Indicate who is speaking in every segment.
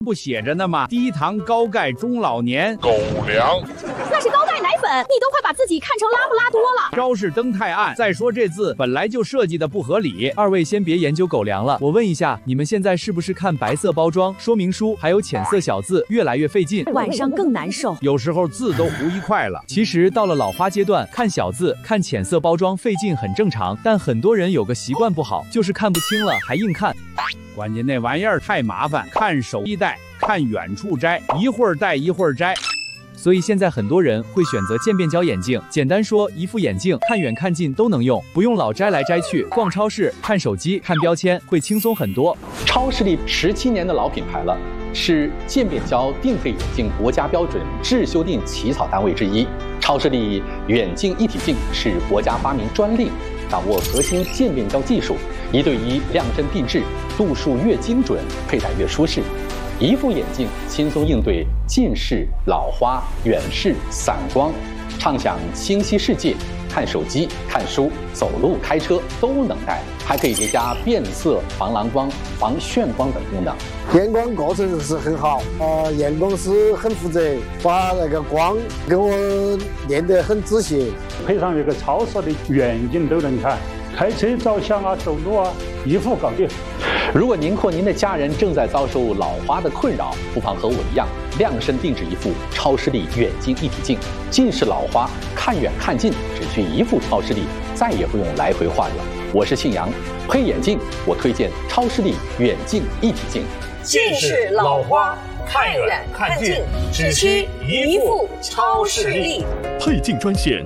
Speaker 1: 不写着呢吗？低糖高钙中老年
Speaker 2: 狗粮，
Speaker 3: 那是高钙奶粉，你都快把自己看成拉布拉多了。
Speaker 1: 招式灯太暗。再说这字本来就设计的不合理。二位先别研究狗粮了，我问一下，你们现在是不是看白色包装、说明书还有浅色小字越来越费劲？
Speaker 3: 晚上更难受，
Speaker 1: 有时候字都糊一块了。其实到了老花阶段，看小字、看浅色包装费劲很正常，但很多人有个习惯不好，就是看不清了还硬看。关键那玩意儿太麻烦，看手一戴，看远处摘，一会儿戴一会儿摘。所以现在很多人会选择渐变焦眼镜。简单说，一副眼镜看远看近都能用，不用老摘来摘去。逛超市、看手机、看标签会轻松很多。
Speaker 4: 超视力17年的老品牌了，是渐变焦定配眼镜国家标准制修订起草单位之一。超视力远近一体镜是国家发明专利，掌握核心渐变焦技术，1对1量身定制，度数越精准，佩戴越舒适。一副眼镜轻松应对近视、老花、远视、散光，畅享清晰世界，看手机、看书、走路、开车都能戴，还可以叠加变色、防蓝光、防眩光等功能。
Speaker 5: 验光过程是很好，验光师很负责，把那个光给我练得很仔细。
Speaker 6: 配上这个超视力远近都能看，开车照相啊、走路啊，一副搞定。
Speaker 4: 如果您或您的家人正在遭受老花的困扰，不妨和我一样，量身定制一副超视力远近一体镜。近视老花看远看近只需一副超视力，再也不用来回换了。我是信阳，配眼镜我推荐超视力远近一体镜。
Speaker 7: 近视老花看远看近只需一副超视力。
Speaker 8: 配镜专线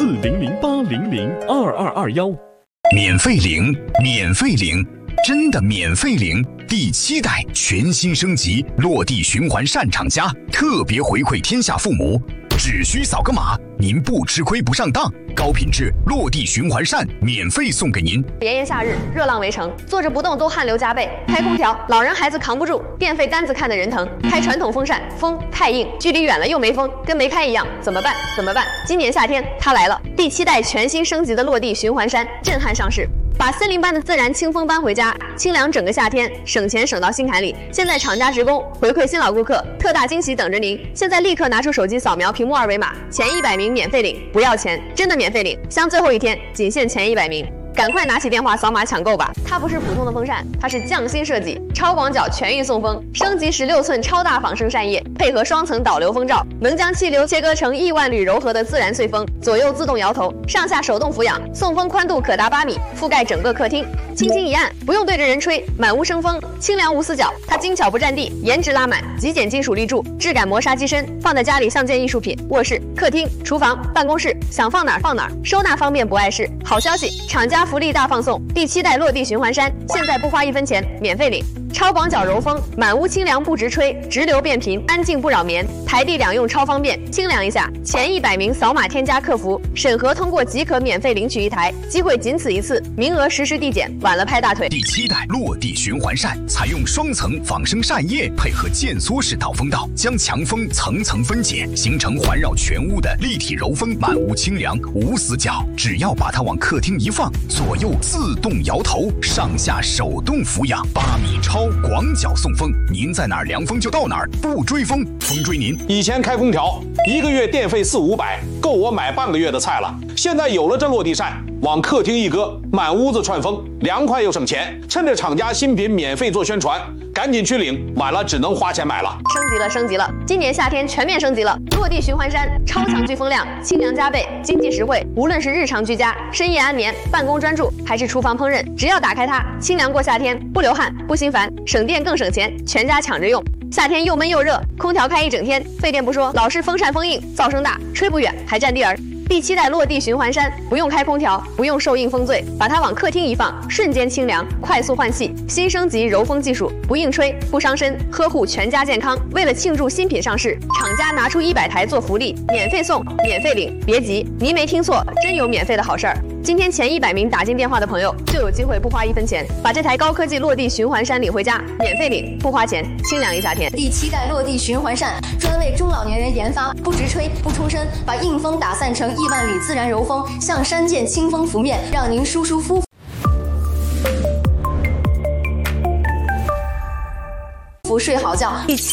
Speaker 8: 4008002221，
Speaker 9: 免费领，免费领。真的免费领！第7代全新升级，落地循环扇厂家特别回馈天下父母，只需扫个码，您不吃亏不上当，高品质落地循环扇免费送给您。
Speaker 10: 炎炎夏日，热浪围城，坐着不动都汗流浃背，开空调，老人孩子扛不住，电费单子看得人疼。开传统风扇，风太硬，距离远了又没风，跟没开一样，怎么办？怎么办？今年夏天它来了，第7代全新升级的落地循环扇震撼上市。把森林般的自然清风搬回家，清凉整个夏天，省钱省到心坎里。现在厂家职工回馈新老顾客，特大惊喜等着您！现在立刻拿出手机扫描屏幕二维码，前100名免费领，不要钱，真的免费领，像最后一天，仅限前100名。赶快拿起电话扫码抢购吧！它不是普通的风扇，它是匠心设计，超广角全域送风，升级16寸超大仿生扇叶，配合双层导流风罩，能将气流切割成亿万缕柔和的自然碎风，左右自动摇头，上下手动俯仰，送风宽度可达8米，覆盖整个客厅。轻轻一按，不用对着人吹，满屋生风，清凉无死角。它精巧不占地，颜值拉满，极简金属立柱，质感磨砂机身，放在家里像件艺术品。卧室、客厅、厨房、办公室，想放哪儿放哪儿，收纳方便不碍事。好消息，厂家福利大放送，第7代落地循环扇，现在不花1分钱，免费领。超广角柔风，满屋清凉不直吹，直流变频，安静不扰眠，台地两用超方便。清凉一下，前100名扫码添加客服，审核通过即可免费领取一台，机会仅此一次，名额实时递减，晚了拍大腿。
Speaker 9: 第7代落地循环扇采用双层仿生扇叶，配合渐缩式导风道，将强风层层分解，形成环绕全屋的立体柔风，满屋清凉无死角。只要把它往客厅一放，左右自动摇头，上下手动俯仰，8米超广角送风，您在哪儿凉风就到哪儿，不追风，风追您。
Speaker 11: 以前开空调1个月电费400-500，够我买半个月的菜了。现在有了这落地扇，往客厅一搁，满屋子串风，凉快又省钱。趁着厂家新品免费做宣传，赶紧去领，晚了只能花钱买了。
Speaker 10: 升级了，升级了！今年夏天全面升级了，落地循环扇，超强聚风量，清凉加倍，经济实惠。无论是日常居家、深夜安眠、办公专注，还是厨房烹饪，只要打开它，清凉过夏天，不流汗，不心烦，省电更省钱，全家抢着用。夏天又闷又热，空调开一整天，费电不说，老是风扇风硬，噪声大，吹不远，还占地儿。第7代落地循环扇，不用开空调，不用受硬风醉，把它往客厅一放，瞬间清凉，快速换气。新升级柔风技术，不硬吹，不伤身，呵护全家健康。为了庆祝新品上市，厂家拿出100台做福利，免费送，免费领。别急，您没听错，真有免费的好事儿。今天前100名打进电话的朋友，就有机会不花1分钱，把这台高科技落地循环扇领回家，免费领，不花钱，清凉一夏天。
Speaker 12: 第7代落地循环扇专为中老年人研发，不直吹，不冲身，把硬风打散成亿万缕自然柔风，像山涧清风拂面，让您舒舒服服睡好觉。